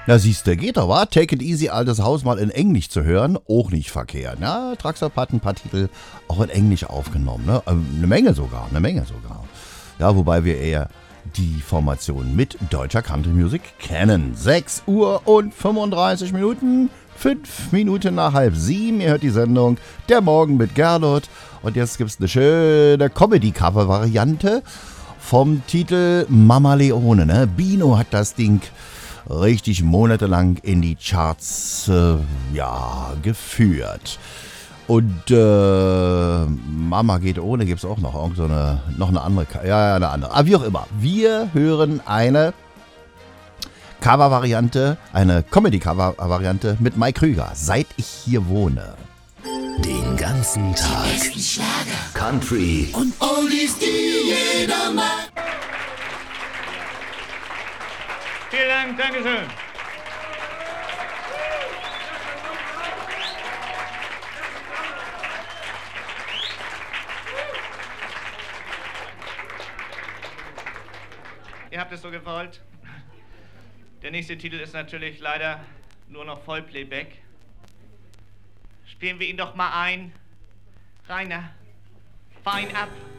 Ja, siehste, geht doch, wa? Take it easy, altes Haus mal in Englisch zu hören, auch nicht verkehrt. Ja, Traxop hat ein paar Titel auch in Englisch aufgenommen, ne? Eine Menge sogar. Ja, wobei wir eher die Formation mit deutscher Country Music kennen. 6 Uhr und 35 Minuten, 5 Minuten nach 6:30. Ihr hört die Sendung Der Morgen mit Gernot. Und jetzt gibt's eine schöne Comedy-Cover-Variante vom Titel Mama Leone. Ne? Bino hat das Ding richtig monatelang in die Charts geführt. Und Mama geht ohne gibt's auch noch. Noch eine andere. Eine andere. Aber wie auch immer. Wir hören eine Cover-Variante, eine Comedy-Cover-Variante mit Mike Krüger. Seit ich hier wohne. Den ganzen Tag Country und Oldies, die jeder mag. Vielen Dank, Dankeschön. Ihr habt es so gewollt. Der nächste Titel ist natürlich leider nur noch Vollplayback. Spielen wir ihn doch mal ein. Rainer, fein ab.